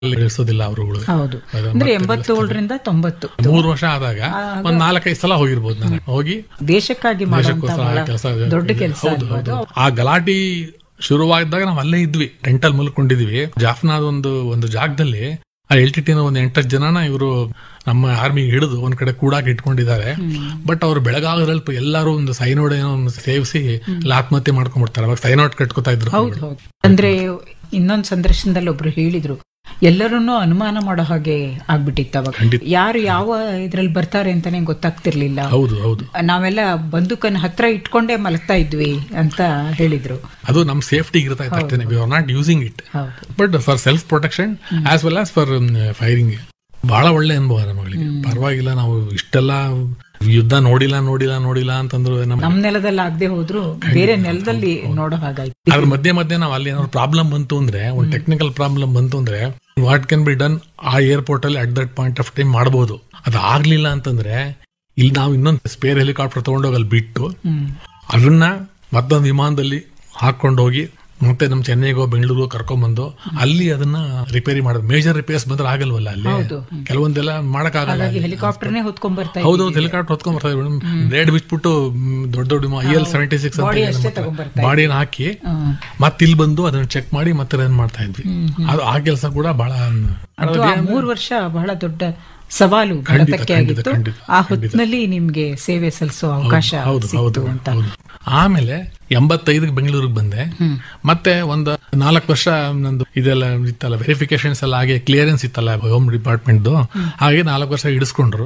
ಇಳಿಸೋದಿಲ್ಲ ಅವರುಗಳು. ಹೌದು, ಅಂದ್ರೆ 87ರಿಂದ 90 3 ವರ್ಷ ಆದಾಗ ಒಂದ್ 4-5 ಸಲ ಹೋಗಿರ್ಬೋದು ನಾನು. ಹೋಗಿ ದೇಶಕ್ಕಾಗಿ ಕೆಲಸ, ದೊಡ್ಡ ಕೆಲಸ. ಆ ಗಲಾಟಿ ಶುರುವಾಗಿದ್ದಾಗ ನಾವ್ ಅಲ್ಲೇ ಇದ್ವಿ, ಟೆಂಟಲ್ ಮಲ್ಕೊಂಡಿದ್ವಿ. ಜಾಫ್ನಾದ ಒಂದು ಜಾಗದಲ್ಲಿ ಆ LTT ಒಂದು 8 ಜನನ ಇವರು ನಮ್ಮ ಆರ್ಮಿ ಹಿಡಿದು ಒಂದ್ ಕಡೆ ಕೂಡಾಕ್ ಇಟ್ಕೊಂಡಿದ್ದಾರೆ. ಬಟ್ ಅವ್ರು ಬೆಳಗಾಗದಲ್ಲಿ ಎಲ್ಲರೂ ಒಂದು ಸೈನೋಡ್ ಏನೋ ಸೇವಿಸಿ ಆತ್ಮಹತ್ಯೆ ಮಾಡ್ಕೊಂಡ್ಬಿಡ್ತಾರೆ. ಅವಾಗ ಸೈನೋಡ್ ಕಟ್ಕೋತಾ ಇದ್ರು. ಅಂದ್ರೆ ಇನ್ನೊಂದ್ ಸಂದರ್ಶನದಲ್ಲಿ ಒಬ್ರು ಹೇಳಿದ್ರು, ಎಲ್ಲರನ್ನೂ ಅನುಮಾನ ಮಾಡೋ ಹಾಗೆ ಆಗ್ಬಿಟ್ಟಿತ್ತು ಅವಾಗ. ಯಾರು ಯಾವ ಇದ್ರಲ್ಲಿ ಬರ್ತಾರೆ ಅಂತಾನೆ ಗೊತ್ತಾಗ್ತಿರ್ಲಿಲ್ಲ. ಹೌದು ಹೌದು, ನಾವೆಲ್ಲ ಬಂದೂಕನ್ನ ಹತ್ರ ಇಟ್ಕೊಂಡೇ ಮಲಗ್ತಾ ಇದ್ವಿ ಅಂತ ಹೇಳಿದ್ರು. ಅದು ನಮ್ ಸೇಫ್ಟಿ ಇರ್ತಾ ಇತ್ತು, we are not using it, but for self protection as well as for firing. ಬಹಳ ಒಳ್ಳೆ ಅನುಭವ ನಮ್ಮಗಳಿಗೆ. ಪರವಾಗಿಲ್ಲ, ನಾವು ಇಷ್ಟೆಲ್ಲ ಯುದ್ಧ ನೋಡಿಲ್ಲ ಅಂತಂದ್ರು ನಮ್ ನೆಲದಲ್ಲಿ ಆಗದೆ ಹೋದ್ರು ಬೇರೆ ನೆಲದಲ್ಲಿ ನೋಡೋ ಹಾಗಾಯ್ತು. ಅದ್ರ ಮಧ್ಯೆ ನಾವು ಅಲ್ಲಿ ಏನಾದ್ರು ಪ್ರಾಬ್ಲಮ್ ಬಂತು ಅಂದ್ರೆ, ಒಂದು ಟೆಕ್ನಿಕಲ್ ಪ್ರಾಬ್ಲಮ್ ಬಂತು ಅಂದ್ರೆ ವಾಟ್ ಕ್ಯಾನ್ ಬಿ ಡನ್ ಆ ಏರ್ಪೋರ್ಟ್ ಅಲ್ಲಿ at that point of time ಮಾಡಬಹುದು. ಅದು ಆಗ್ಲಿಲ್ಲ ಅಂತಂದ್ರೆ ಇಲ್ಲಿ ನಾವು ಇನ್ನೊಂದು ಸ್ಪೇರ್ ಹೆಲಿಕಾಪ್ಟರ್ ತಗೊಂಡೋಗಿ ಅಲ್ಲಿ ಬಿಟ್ಟು ಅದನ್ನ ಮತ್ತೊಂದು ವಿಮಾನದಲ್ಲಿ ಹಾಕೊಂಡು ಹೋಗಿ ಮತ್ತೆ ನಮ್ ಚೆನ್ನೈಗೋ ಬೆಂಗಳೂರು ಕರ್ಕೊಂಡ್ಬಂದು ಅಲ್ಲಿ ಅದನ್ನ ರಿಪೇರಿ ಮಾಡೋದು. ಮೇಜರ್ ರಿಪೇರ್ಸ್ ಬಂದ್ರೆ ಆಗಲ್ವಲ್ಲ ಅಲ್ಲಿ, ಕೆಲವೊಂದೆಲ್ಲ ಮಾಡಕ್ಕಾಗಲ್ಲ. ಹೆಲಿಕಾಪ್ಟರ್ನೇ ಹೊತ್ಕೊಂಡ್ ಬರ್ತಾ, ಹೌದು ಹೆಲಿಕಾಪ್ಟರ್ ಹೊತ್ಕೊಂಡ್ ಬರ್ತಾ ಇದ್ರು. ಬ್ಲೇಡ್ ಬಿಚ್ಬಿಟ್ಟು ದೊಡ್ಡ IL-76 ಅಂತ ಬಾಡಿನ ಹಾಕಿ ಮತ್ತೆ ಇಲ್ಲಿ ಬಂದು ಅದನ್ನ ಚೆಕ್ ಮಾಡಿ ಮತ್ತೆ ರನ್ ಮಾಡ್ತಾ ಇದ್ವಿ. ಅದು ಆ ಕೆಲಸ ಕೂಡ ಬಹಳ 3 ವರ್ಷ ಬಹಳ ದೊಡ್ಡ ಸವಾಲು ಭಾರತಕ್ಕೆ ಆಗಿತ್ತು. ಆ ಹೊತ್ತಿನಲ್ಲಿ ನಿಮ್ಗೆ ಸೇವೆ ಸಲ್ಲಿಸೋ ಅವಕಾಶ ಸಿಕ್ತು ಅಂತ. ಆಮೇಲೆ 85ಕ್ಕೆ ಬೆಂಗಳೂರಿಗೆ ಬಂದೆ. ಮತ್ತೆ ಒಂದು 4 ವರ್ಷ ನಂದು ಇದೆಲ್ಲ ಇತ್ತಲ್ಲ, ವೆರಿಫಿಕೇಶನ್ಸ್ ಎಲ್ಲ ಹಾಗೆ ಕ್ಲಿಯರೆನ್ಸ್ ಇತ್ತಲ್ಲ ಹೋಮ್ ಡಿಪಾರ್ಟ್ಮೆಂಟ್, ಹಾಗೆ 4 ವರ್ಷ ಹಿಡಿಸ್ಕೊಂಡ್ರು.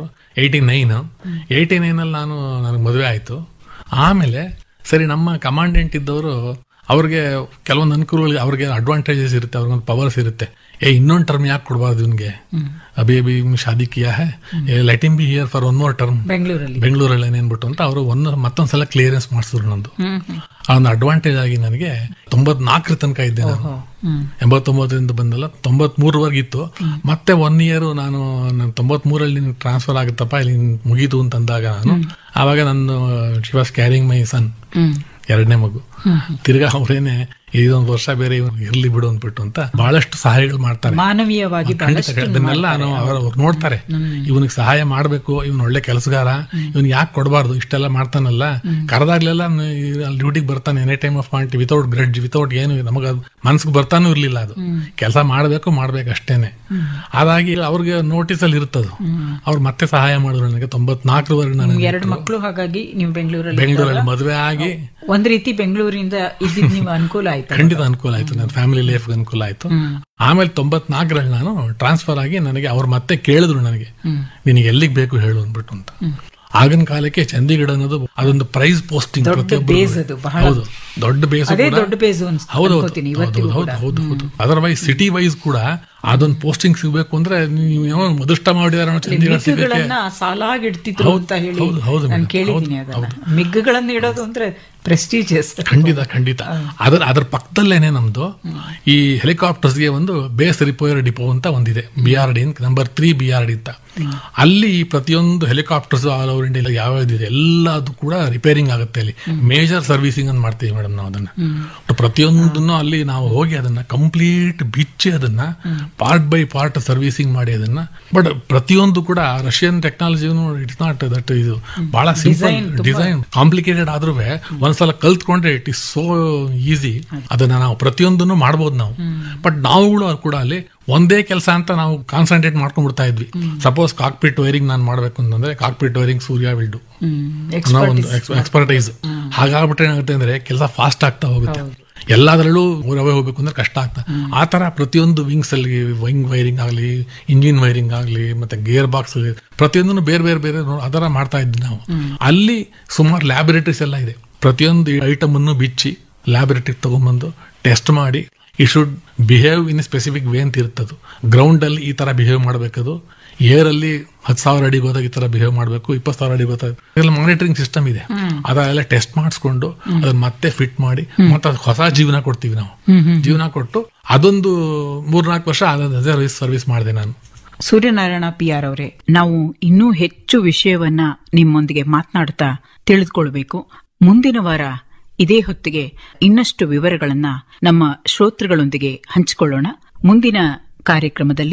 89 ಅಲ್ಲಿ ನನಗೆ ಮದುವೆ ಆಯ್ತು. ಆಮೇಲೆ ಸರಿ, ನಮ್ಮ ಕಮಾಂಡೆಂಟ್ ಇದ್ದವರು ಅವ್ರಿಗೆ ಕೆಲವೊಂದು ಅನುಕೂಲಗಳು, ಅವ್ರಿಗೆ ಅಡ್ವಾಂಟೇಜಸ್ ಇರುತ್ತೆ, ಅವ್ರಿಗೊಂದು ಪವರ್ಸ್ ಇರುತ್ತೆ. ಇನ್ನೊಂದು ಟರ್ಮ್ ಯಾಕೆ ಕೊಡಬಾರ್ದು ಇವನ್ಗೆ, ಅಭಿ ಶಾದಿ ಕಿಯಾ high, let him be here for one more term ಬೆಂಗಳೂರಲ್ಲಿ ಏನೇನ್ಬಿಟ್ಟು ಅಂತ ಅವರು ಮತ್ತೊಂದ್ಸಲ ಕ್ಲಿಯರೆನ್ಸ್ ಮಾಡಿಸಿದ್ರು ನಂದು. ಆ ಒಂದು ಅಡ್ವಾಂಟೇಜ್ ಆಗಿ ನನಗೆ 94 ತನಕ ಇದ್ದೆ ನಾನು. 89ರಿಂದ ಬಂದಲ್ಲ, 93ವರೆಗೆ ಇತ್ತು. ಮತ್ತೆ 1 ಇಯರ್ ನಾನು 93ರಲ್ಲಿ ಟ್ರಾನ್ಸ್ಫರ್ ಆಗುತ್ತಪ್ಪ ಇಲ್ಲಿ ಮುಗೀತು ಅಂತಂದಾಗ ಆವಾಗ ನಾನು ಶಿ ವಾಸ್ ಕ್ಯಾರಿಂಗ್ ಮೈ ಸನ್, 2ನೇ ಮಗು. ತಿರ್ಗಾ ಅವ್ರೇನೆ ಇದೊಂದು ವರ್ಷ ಬೇರೆ ಇರ್ಲಿ ಬಿಡು ಅಂದ್ಬಿಟ್ಟು ಅಂತ ಬಹಳಷ್ಟು ಸಹಾಯಗಳು ಮಾಡ್ತಾರೆ ಮಾನವೀಯವಾಗಿ. ಅದನ್ನೆಲ್ಲ ಅವ್ರು ನೋಡ್ತಾರೆ, ಇವನಿಗೆ ಸಹಾಯ ಮಾಡ್ಬೇಕು, ಇವನ್ ಒಳ್ಳೆ ಕೆಲಸಗಾರ, ಇವನ್ ಯಾಕೆ ಕೊಡಬಾರ್ದು, ಇಷ್ಟೆಲ್ಲ ಮಾಡ್ತಾನಲ್ಲ, ಕರೆದಾಗ್ಲೆಲ್ಲ ಡ್ಯೂಟಿಗೆ ಬರ್ತಾನೆ any time of point, without grudge, without ಏನು ನಮಗ ಮನ್ಸಿಗೆ ಬರ್ತಾನೂ ಇರ್ಲಿಲ್ಲ. ಅದು ಕೆಲಸ ಮಾಡ್ಬೇಕು ಅಷ್ಟೇನೆ. ಅದಾಗಿ ಅವ್ರಿಗೆ ನೋಟಿಸ್ ಅಲ್ಲಿ ಇರ್ತದು. ಅವ್ರು ಮತ್ತೆ ಸಹಾಯ ಮಾಡಿದ್ರು ನನಗೆ 94ವರೆಗೆ. ನಾನು 2 ಮಕ್ಕಳು, ಹಾಗಾಗಿ ನೀವು ಬೆಂಗಳೂರಲ್ಲಿ ಮದುವೆ ಆಗಿ ಒಂದ್ ರೀತಿ ಬೆಂಗಳೂರಿಂದ ಇದ್ದಿದ್ ನೀವು ಅನುಕೂಲ ಆಯ್ತು. ಖಂಡಿತ ಅನುಕೂಲ ಆಯ್ತು, ನನ್ನ ಫ್ಯಾಮಿಲಿ ಲೈಫ್ ಅನುಕೂಲ ಆಯ್ತು. ಆಮೇಲೆ 94ರಲ್ಲಿ ನಾನು ಟ್ರಾನ್ಸ್ಫರ್ ಆಗಿ ನನಗೆ ಅವ್ರು ಮತ್ತೆ ಕೇಳಿದ್ರು ನನಗೆ, ನಿನಗೆ ಎಲ್ಲಿಗೆ ಬೇಕು ಹೇಳು ಅಂದ್ಬಿಟ್ಟು ಅಂತ. ಆಗಿನ ಕಾಲಕ್ಕೆ ಚಂಡೀಗಢ ಅನ್ನೋದು ಅದೊಂದು ಪ್ರೈಸ್ ಪೋಸ್ಟಿಂಗ್, ಹೌದು ದೊಡ್ಡ ಬೇಸ್, ಹೌದು. ಅದರ್ವೈಸ್ ಸಿಟಿ ವೈಸ್ ಕೂಡ ಅದೊಂದು ಪೋಸ್ಟಿಂಗ್ ಸಿಗ್ಬೇಕು ಅಂದ್ರೆ ನೀವು ಅದೃಷ್ಟ ಮಾಡಿದಾರೆ ಸಾಲಾಗಿಡ್ತಿದ್ರು ಅಂತ ಹೇಳಿ ನಾನು ಕೇಳಿದ್ದೀನಿ. ಮಿಗ್ಗುಗಳನ್ನು ಇಡೋದು ಅಂದ್ರೆ ಪ್ರೆಸ್ಟೀಜಿಯಸ್. ಖಂಡಿತ. ಅದ್ರ ಪಕ್ಕದಲ್ಲೇನೆ ನಮ್ದು ಈ ಹೆಲಿಕಾಪ್ಟರ್ಸ್ಗೆ ಒಂದು ಬೇಸ್ ರಿಪೇರ್ ಡಿಪೋ ಅಂತ ಒಂದಿದೆ, BRD ನಂಬರ್ 3 BRD ಅಂತ. ಅಲ್ಲಿ ಪ್ರತಿಯೊಂದು ಹೆಲಿಕಾಪ್ಟರ್ಸ್ ಆಲ್ ಓವರ್ ಇಂಡಿಯಾ ಯಾವ್ಯಾವ್ದಿದೆ ಎಲ್ಲದು ಕೂಡ ರಿಪೇರಿಂಗ್ ಆಗುತ್ತೆ. ಅಲ್ಲಿ ಮೇಜರ್ ಸರ್ವಿಸಿಂಗ್ ಅಂತ ಮಾಡ್ತೀವಿ ಮೇಡಮ್ ನಾವು ಅದನ್ನ. ಪ್ರತಿಯೊಂದನ್ನು ಅಲ್ಲಿ ನಾವು ಹೋಗಿ ಅದನ್ನ ಕಂಪ್ಲೀಟ್ ಬಿಚ್ಚಿ ಅದನ್ನ ಪಾರ್ಟ್ ಬೈ ಪಾರ್ಟ್ ಸರ್ವಿಸಿಂಗ್ ಮಾಡಿ ಅದನ್ನ. ಬಟ್ ಪ್ರತಿಯೊಂದು ಕೂಡ Russian technology, it's not that, ಇದು ಬಹಳ ಸಿಂಪಲ್ ಡಿಸೈನ್, ಕಾಂಪ್ಲಿಕೇಟೆಡ್ ಆದ್ರೂ ಒಂದ್ಸಲ ಕಲ್ತ್ಕೊಂಡ್ರೆ ಇಟ್ ಇಸ್ ಸೋ ಈಸಿ. ಅದನ್ನ ನಾವು ಪ್ರತಿಯೊಂದನ್ನು ಮಾಡಬಹುದು ನಾವು. ಬಟ್ ನಾವುಗಳು ಕೂಡ ಅಲ್ಲಿ ಒಂದೇ ಕೆಲಸ ಅಂತ ನಾವು ಕಾನ್ಸಂಟ್ರೇಟ್ ಮಾಡ್ಕೊಂಡ್ಬಿಡ್ತಾ ಇದ್ವಿ. ಸಪೋಸ್ ಕಾಕ್ಪಿಟ್ ವೈರಿಂಗ್ ನಾನು ಮಾಡ್ಬೇಕು ಅಂತಂದ್ರೆ ಕಾಕ್ಪಿಟ್ ವೈರಿಂಗ್ ಸೂರ್ಯ ವಿಲ್ಡು ಒಂದು ಎಕ್ಸ್ಪರ್ಟೈಸ್. ಹಾಗಾಗ್ಬಿಟ್ರೆ ಏನಾಗುತ್ತೆ ಅಂದ್ರೆ ಕೆಲಸ ಫಾಸ್ಟ್ ಆಗ್ತಾ ಹೋಗುತ್ತೆ. ಎಲ್ಲದರಲ್ಲೂ ರವೆ ಹೋಗ್ಬೇಕು ಅಂದ್ರೆ ಕಷ್ಟ ಆಗ್ತಾ. ಆ ತರ ಪ್ರತಿಯೊಂದು ವಿಂಗ್ಸ್ ಅಲ್ಲಿ ವಿಂಗ್ ವೈರಿಂಗ್ ಆಗಲಿ, ಇಂಜಿನ್ ವೈರಿಂಗ್ ಆಗಲಿ, ಮತ್ತೆ ಗೇರ್ ಬಾಕ್ಸ್, ಪ್ರತಿಯೊಂದನ್ನು ಬೇರೆ ಅದರ ಮಾಡ್ತಾ ಇದ್ವಿ ನಾವು. ಅಲ್ಲಿ ಸುಮಾರು ಲ್ಯಾಬೊರೇಟರೀಸ್ ಎಲ್ಲ ಇದೆ. ಪ್ರತಿಯೊಂದು ಐಟಮ್ ಅನ್ನು ಬಿಚ್ಚಿ ಲ್ಯಾಬೊರೇಟರಿ ತಗೊಂಡ್ಬಂದು ಟೆಸ್ಟ್ ಮಾಡಿ, it should behave in specific way ಅಂತ ಇರ್ತದೆ. ಗ್ರೌಂಡ್ ಅಲ್ಲಿ ಈ ತರ ಬಿಹೇವ್ ಮಾಡಬೇಕದು, ಏರ್ ಅಲ್ಲಿ 10,000 ಅಡಿಗೆ ಹೋದಾಗ ಈ ತರ ಬಿಹೇವ್ ಮಾಡಬೇಕು, 20,000 ಅಡಿಗೆ ಹೋದಾಗ ಮಾನಿಟರಿಂಗ್ ಸಿಸ್ಟಮ್ ಇದೆ. ಅದೆಲ್ಲ ಟೆಸ್ಟ್ ಮಾಡಿಸ್ಕೊಂಡು ಅದನ್ನ ಮತ್ತೆ ಫಿಟ್ ಮಾಡಿ ಮತ್ತೆ ಹೊಸ ಜೀವನ ಕೊಡ್ತೀವಿ ನಾವು. ಜೀವನ ಕೊಟ್ಟು ಅದೊಂದು 3-4 ವರ್ಷ ಅದೇ ಸರ್ವಿಸ್ ಮಾಡಿದೆ ನಾನು. ಸೂರ್ಯನಾರಾಯಣ PR ಅವರೇ, ನಾವು ಇನ್ನೂ ಹೆಚ್ಚು ವಿಷಯವನ್ನ ನಿಮ್ಮೊಂದಿಗೆ ಮಾತನಾಡ್ತಾ ತಿಳಿದುಕೊಳ್ಬೇಕು. ಮುಂದಿನ ವಾರ ಇದೇ ಹೊತ್ತಿಗೆ ಇನ್ನಷ್ಟು ವಿವರಗಳನ್ನ ನಮ್ಮ ಶ್ರೋತೃಗಳೊಂದಿಗೆ ಹಂಚಿಕೊಳ್ಳೋಣ. ಮುಂದಿನ ಕಾರ್ಯಕ್ರಮದಲ್ಲಿ